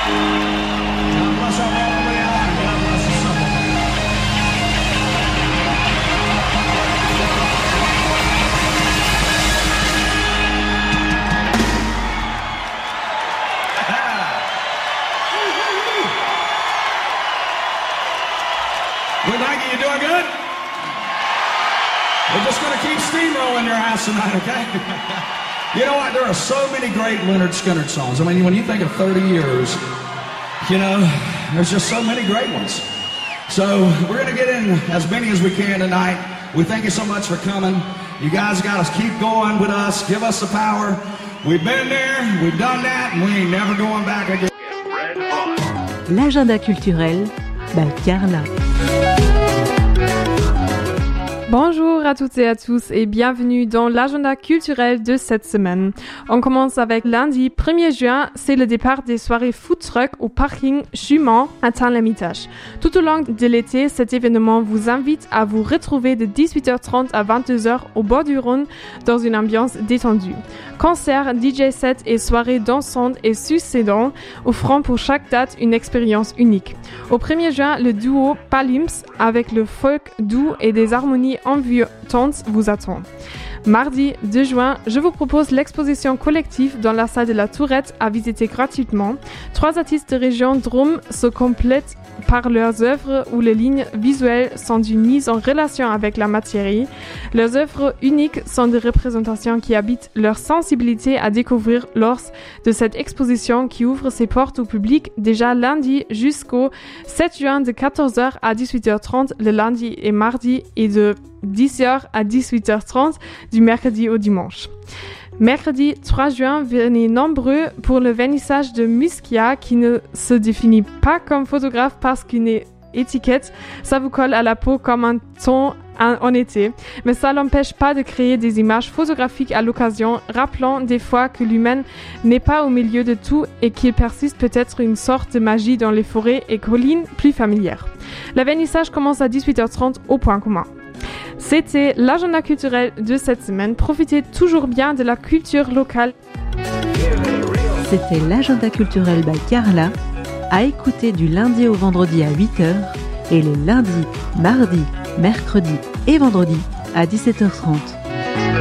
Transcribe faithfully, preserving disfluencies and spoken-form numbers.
God bless our family. God bless the simple man. Good night. You doing good? We're just going to keep steamrolling your house tonight, okay? You know what? There are so many great Lynyrd Skynyrd songs. I mean, when you think of thirty years, you know, there's just so many great ones. So we're going to get in as many as we can tonight. We thank you so much for coming. You guys got to keep going with us. Give us the power. We've been there, we've done that, and we ain't never going back again. L'agenda culturel by Carla. Bonjour à toutes et à tous et bienvenue dans l'agenda culturel de cette semaine. On commence avec lundi premier juin, c'est le départ des soirées food truck au parking Jument à Tain-l'Hermitage. Tout au long de l'été, cet événement vous invite à vous retrouver de dix-huit heures trente à vingt-deux heures au bord du Rhône dans une ambiance détendue. Concerts, D J sets et soirées dansantes et succédants offrant pour chaque date une expérience unique. Au premier juin, le duo Palims avec le folk doux et des harmonies envoûtantes vous attend. Mardi deux juin, je vous propose l'exposition collective dans la salle de la Tourette à visiter gratuitement. Trois artistes de région Drôme se complètent par leurs œuvres où les lignes visuelles sont d'une mise en relation avec la matière. Leurs œuvres uniques sont des représentations qui habitent leur sensibilité à découvrir lors de cette exposition qui ouvre ses portes au public déjà lundi jusqu'au sept juin de quatorze heures à dix-huit heures trente le lundi et mardi et de dix heures à dix-huit heures trente du mercredi au dimanche. Mercredi trois juin, venez nombreux pour le vernissage de Muskia qui ne se définit pas comme photographe parce qu'une étiquette, ça vous colle à la peau comme un ton en été, mais ça n'empêche pas de créer des images photographiques à l'occasion, rappelant des fois que l'humain n'est pas au milieu de tout et qu'il persiste peut-être une sorte de magie dans les forêts et collines plus familières. Le vernissage commence à dix-huit heures trente au point commun. C'était l'agenda culturel de cette semaine. Profitez toujours bien de la culture locale. C'était l'agenda culturel by Carla, à écouter du lundi au vendredi à huit heures et les lundis, mardis, mercredis et vendredis à dix-sept heures trente.